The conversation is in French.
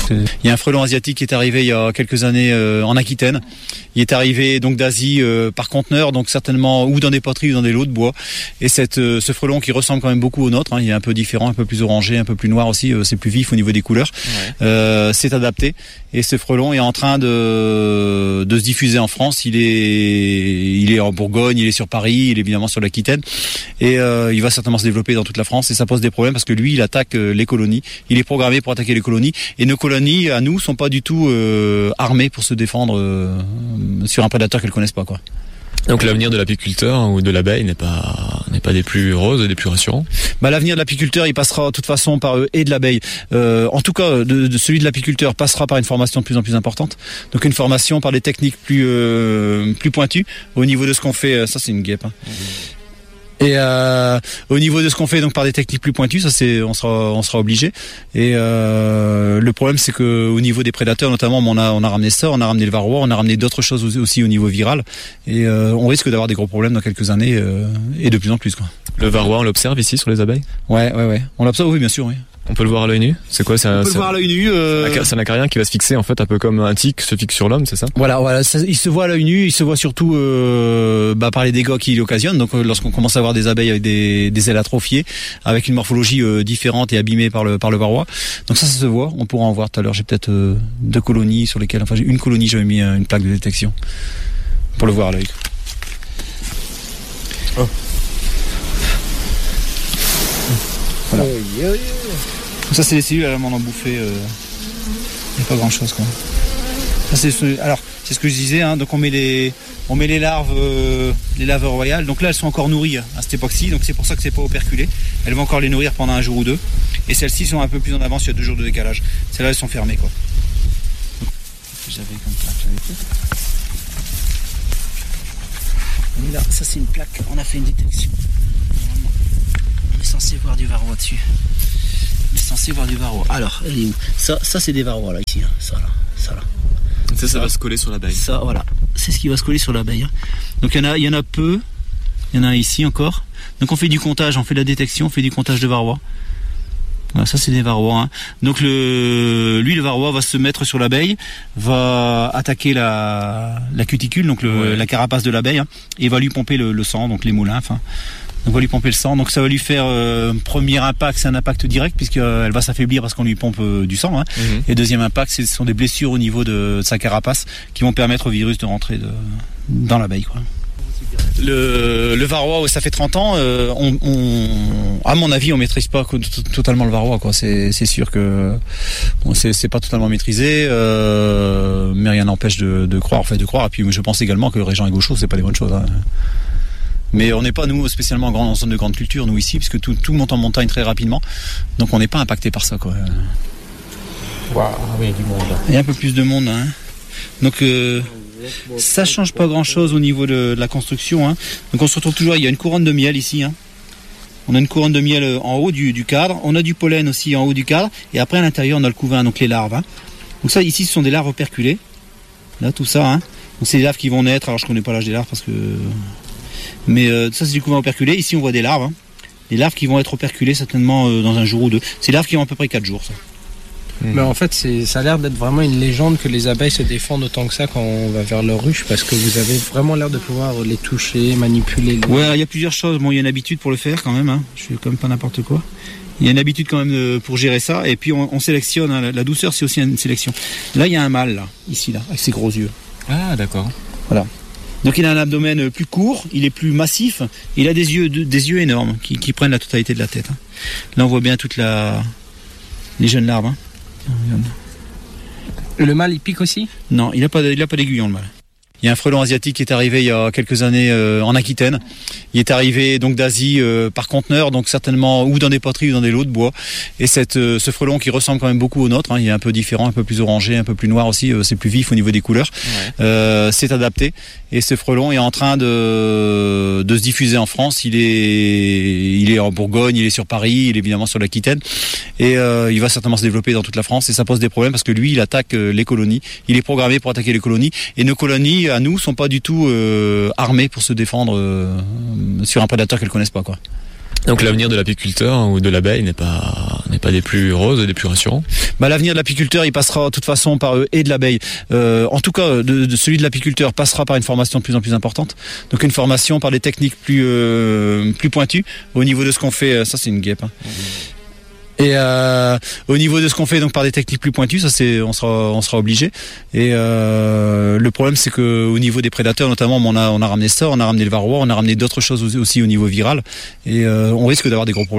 Il y a un frelon asiatique qui est arrivé il y a quelques années en Aquitaine. Il est arrivé donc d'Asie par conteneur, donc certainement ou dans des poteries ou dans des lots de bois. Et ce frelon qui ressemble quand même beaucoup au nôtre, il est un peu différent, un peu plus orangé, un peu plus noir aussi, c'est plus vif au niveau des couleurs. C'est adapté. Et ce frelon est en train de se diffuser en France. Il est en Bourgogne, il est sur Paris, il est évidemment sur l'Aquitaine. Et il va certainement se développer dans toute la France. Et ça pose des problèmes parce que lui, il attaque les colonies. Il est programmé pour attaquer les colonies. Et nos colonies, à nous, sont pas du tout armées pour se défendre sur un prédateur qu'elles connaissent pas, quoi. Donc l'avenir de l'apiculteur ou de l'abeille n'est pas des plus roses et des plus rassurants. L'avenir de l'apiculteur, il passera de toute façon par eux et de l'abeille. En tout cas, de celui de l'apiculteur passera par une formation de plus en plus importante. Donc une formation par des techniques plus pointues au niveau de ce qu'on fait. Ça, c'est une guêpe. Et au niveau de ce qu'on fait donc par des techniques plus pointues, ça on sera obligé. Et le problème c'est que au niveau des prédateurs notamment, on a ramené ça, on a ramené le varroa, on a ramené d'autres choses aussi au niveau viral. Et on risque d'avoir des gros problèmes dans quelques années et de plus en plus, quoi. Le varroa, on l'observe ici sur les abeilles ? Ouais. On l'observe, oui, bien sûr, oui. On peut le voir à l'œil nu ? C'est quoi ? On peut le voir à l'œil nu. C'est un acarien qui va se fixer en fait un peu comme un tic se fixe sur l'homme, c'est ça ? Voilà, il se voit à l'œil nu, il se voit surtout par les dégâts qu'il occasionne. Donc lorsqu'on commence à avoir des abeilles avec des ailes atrophiées, avec une morphologie différente et abîmée par le varroa. Donc ça se voit, on pourra en voir tout à l'heure. J'ai peut-être 2 colonies sur lesquelles, j'ai une colonie, j'avais mis une plaque de détection pour le voir à l'œil. Oh. Voilà. Ça c'est les cellules, elles m'en ont bouffé. Il n'y a pas grand chose, quoi. Ça, c'est ce que je disais, donc on met les larves royales. Donc là elles sont encore nourries à cette époque-ci, donc c'est pour ça que c'est pas operculé. Elles vont encore les nourrir pendant 1 jour ou 2. Et celles-ci sont un peu plus en avance, il y a 2 jours de décalage. Celles-là elles sont fermées, quoi. J'avais comme ça, Et là, ça c'est une plaque, on a fait une détection. Normalement, on est censé voir du varroa dessus. Alors, elle est où ? Ça c'est des varroas là, ici, ça là. Ça va se coller sur l'abeille. Ça, voilà, c'est ce qui va se coller sur l'abeille. Donc il y en a peu. Il y en a ici encore. Donc on fait du comptage, on fait de la détection, on fait du comptage de varroa. Voilà, ça c'est des varrois. Donc le varroa va se mettre sur l'abeille, va attaquer la cuticule, donc la carapace de l'abeille, et va lui pomper le sang, donc les moulins. Donc on va lui pomper le sang. Donc ça va lui faire premier impact, c'est un impact direct puisqu'elle va s'affaiblir parce qu'on lui pompe du sang. Et deuxième impact, ce sont des blessures au niveau de sa carapace qui vont permettre au virus de rentrer dans l'abeille, quoi. Le varroa, ça fait 30 ans. À mon avis, on maîtrise pas totalement le varroa, quoi. C'est sûr que c'est pas totalement maîtrisé, mais rien n'empêche de croire. Et puis je pense également que Régent et Gauchot, c'est pas des bonnes choses. Mais on n'est pas, nous, spécialement en zone de grande culture, nous ici, puisque tout monte en montagne très rapidement. Donc on n'est pas impacté par ça, quoi. Waouh, il y a du monde là. Il y a un peu plus de monde, Donc ça change pas grand-chose au niveau de la construction. Donc on se retrouve toujours, il y a une couronne de miel ici. On a une couronne de miel en haut du cadre. On a du pollen aussi en haut du cadre. Et après, à l'intérieur, on a le couvain, donc les larves. Donc ça, ici, ce sont des larves operculées. Là, tout ça. Donc c'est des larves qui vont naître. Alors je connais pas l'âge des larves parce que... Mais ça c'est du couvain operculé. Ici on voit des larves. Des larves qui vont être operculées certainement dans 1 jour ou 2. C'est des larves qui ont à peu près 4 jours, ça. Mais en fait ça a l'air d'être vraiment une légende que les abeilles se défendent autant que ça quand on va vers leur ruche, parce que vous avez vraiment l'air de pouvoir les toucher, manipuler. Ouais, il y a plusieurs choses. Bon, il y a une habitude pour le faire quand même. Je fais quand même pas n'importe quoi. Il y a une habitude quand même pour gérer ça. Et puis on sélectionne. La douceur c'est aussi une sélection. Là il y a un mâle là, ici là, avec ses gros yeux. Ah d'accord. Voilà. Donc il a un abdomen plus court, il est plus massif, il a des yeux énormes qui prennent la totalité de la tête. Là on voit bien toutes les jeunes larves. Le mâle il pique aussi ? Non, il a pas d'aiguillon, le mâle. Il y a un frelon asiatique qui est arrivé il y a quelques années en Aquitaine. Il est arrivé donc d'Asie par conteneur, donc certainement ou dans des poteries ou dans des lots de bois. Et ce frelon qui ressemble quand même beaucoup au nôtre, il est un peu différent, un peu plus orangé, un peu plus noir aussi, c'est plus vif au niveau des couleurs. C'est adapté. Et ce frelon est en train de se diffuser en France. Il est en Bourgogne, il est sur Paris, il est évidemment sur l'Aquitaine. Et il va certainement se développer dans toute la France. Et ça pose des problèmes parce que lui, il attaque les colonies. Il est programmé pour attaquer les colonies. Et nos colonies, à nous, sont pas du tout armées pour se défendre sur un prédateur qu'elles connaissent pas, quoi. Donc l'avenir de l'apiculteur ou de l'abeille n'est pas des plus roses et des plus rassurants. L'avenir de l'apiculteur, il passera de toute façon par eux et de l'abeille. En tout cas, de celui de l'apiculteur passera par une formation de plus en plus importante. Donc une formation par des techniques plus pointues au niveau de ce qu'on fait. Ça, c'est une guêpe. Hein. Et au niveau de ce qu'on fait donc par des techniques plus pointues, ça on sera obligé. Et le problème c'est que au niveau des prédateurs notamment, on a ramené ça, on a ramené le varroa, on a ramené d'autres choses aussi au niveau viral, et on risque d'avoir des gros problèmes.